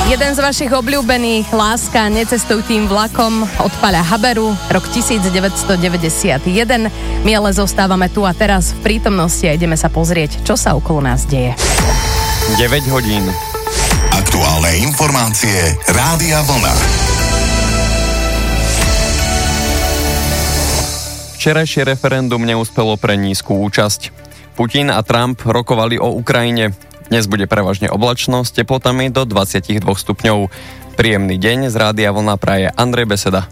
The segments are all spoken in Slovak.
Jeden z vašich obľúbených, Láska, necestuj tým vlakom od Paľa Haberu, rok 1991. My ale zostávame tu a teraz v prítomnosti a ideme sa pozrieť, čo sa okolo nás deje. 9 hodín. Aktuálne informácie Rádia Vlna. Včerajšie referendum neúspelo pre nízku účasť. Putin a Trump rokovali o Ukrajine. Dnes bude prevažne oblačno s teplotami do 22 stupňov. Príjemný deň z Rádia Vlna praje Andrej Beseda.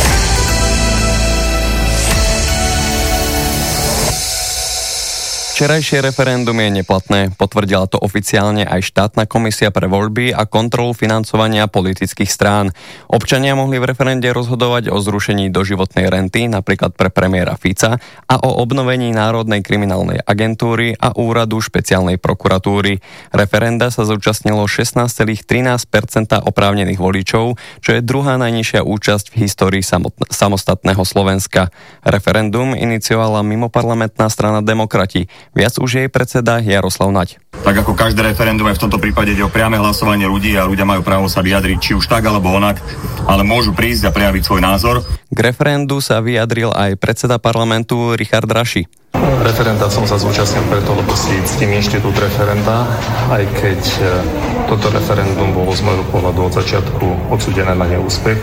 Včerajšie referendum je neplatné, potvrdila to oficiálne aj štátna komisia pre voľby a kontrolu financovania politických strán. Občania mohli v referende rozhodovať o zrušení doživotnej renty, napríklad pre premiéra Fica, a o obnovení Národnej kriminálnej agentúry a úradu špeciálnej prokuratúry. Referenda sa zúčastnilo 16,13% oprávnených voličov, čo je druhá najnižšia účasť v histórii samostatného Slovenska. Referendum iniciovala mimoparlamentná strana Demokrati. Viac už jej predseda Jaroslav Naď. Tak ako každé referendum, aj v tomto prípade ide o priame hlasovanie ľudí a ľudia majú právo sa vyjadriť či už tak alebo onak, ale môžu prísť a prejaviť svoj názor. K referendu sa vyjadril aj predseda parlamentu Richard Raši. Referenda som sa zúčastnil preto, lebo si ctím inštitút referenda, aj keď toto referendum bolo z môjho pohľadu od začiatku odsúdené na neúspech.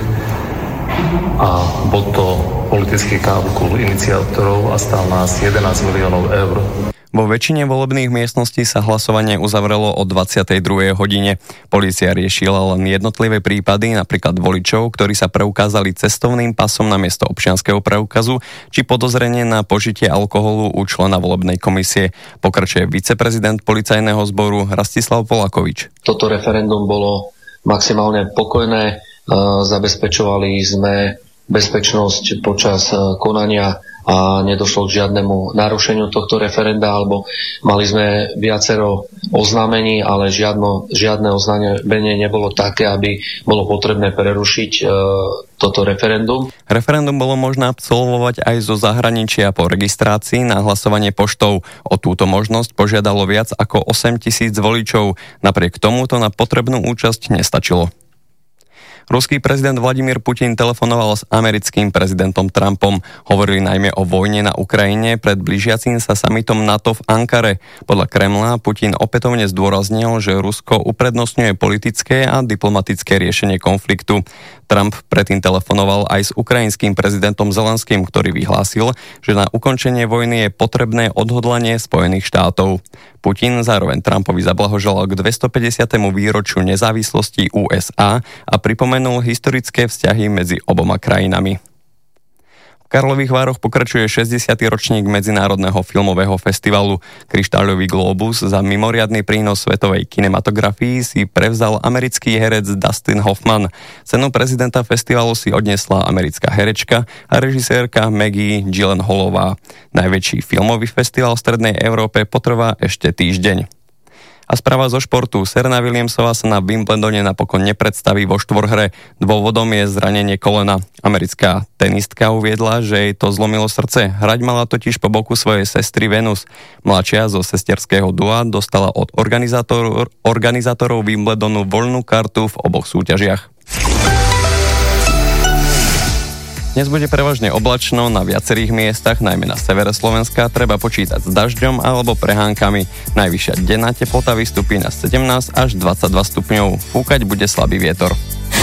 A bol to politický kalkul iniciátorov a stál nás 11 miliónov eur. Vo väčšine volebných miestností sa hlasovanie uzavrelo o 22. hodine. Polícia riešila len jednotlivé prípady, napríklad voličov, ktorí sa preukázali cestovným pasom namiesto občianskeho preukazu, či podozrenie na požitie alkoholu u člena volebnej komisie. Pokračuje viceprezident policajného zboru Rastislav Polakovič. Toto referendum bolo maximálne pokojné. Zabezpečovali sme bezpečnosť počas konania a nedošlo k žiadnemu narušeniu tohto referenda, alebo mali sme viacero oznámení, ale žiadne oznámenie nebolo také, aby bolo potrebné prerušiť toto referendum. Referendum bolo možné absolvovať aj zo zahraničia po registrácii na hlasovanie poštou. O túto možnosť požiadalo viac ako 8 000 voličov. Napriek tomu to na potrebnú účasť nestačilo. Ruský prezident Vladimír Putin telefonoval s americkým prezidentom Trumpom. Hovorili najmä o vojne na Ukrajine pred blížiacim sa summitom NATO v Ankare. Podľa Kremla Putin opätovne zdôraznil, že Rusko uprednostňuje politické a diplomatické riešenie konfliktu. Trump predtým telefonoval aj s ukrajinským prezidentom Zelenským, ktorý vyhlásil, že na ukončenie vojny je potrebné odhodlanie Spojených štátov. Putin zároveň Trumpovi zablahoželal k 250. výročiu nezávislosti USA a pripomenul historické vzťahy medzi oboma krajinami. V Karlových Vároch pokračuje 60. ročník Medzinárodného filmového festivalu. Kryštáľový glóbus za mimoriadny prínos svetovej kinematografii si prevzal americký herec Dustin Hoffman. Cenu prezidenta festivalu si odniesla americká herečka a režisérka Maggie Gyllenhaalová. Najväčší filmový festival v Strednej Európe potrvá ešte týždeň. A správa zo športu. Serena Williamsová sa na Wimbledone napokon nepredstaví vo štvorhre. Dôvodom je zranenie kolena. Americká tenistka uviedla, že jej to zlomilo srdce. Hrať mala totiž po boku svojej sestry Venus. Mladšia zo sesterského dua dostala od organizátorov Wimbledonu voľnú kartu v oboch súťažiach. Dnes bude prevažne oblačno na viacerých miestach, najmä na severe Slovenska treba počítať s dažďom alebo prehánkami. Najvyššia denná teplota vystupí na 17 až 22 stupňov. Fúkať bude slabý vietor.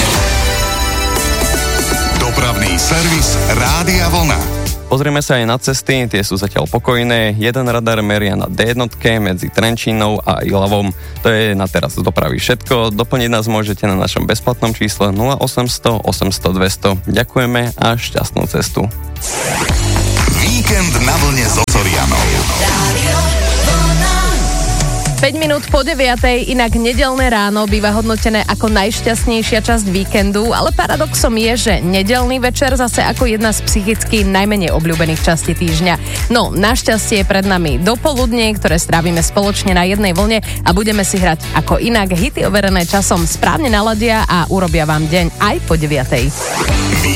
Dopravný servis Rádia Vlna. Pozrieme sa aj na cesty, tie sú zatiaľ pokojné. Jeden radar meria na D1 medzi Trenčínou a Ilavom. To je na teraz z dopravy všetko. Doplniť nás môžete na našom bezplatnom čísle 0800 800 200. Ďakujeme a šťastnú cestu. Víkend na vlne s Ocorianou. 5 minút po 9:00, inak nedeľné ráno býva hodnotené ako najšťastnejšia časť víkendu, ale paradoxom je, že nedeľný večer zase ako jedna z psychicky najmenej obľúbených častí týždňa. No, našťastie je pred nami dopoludnie, ktoré strávime spoločne na jednej vlne a budeme si hrať ako inak. Hity overené časom správne naladia a urobia vám deň aj po 9:00.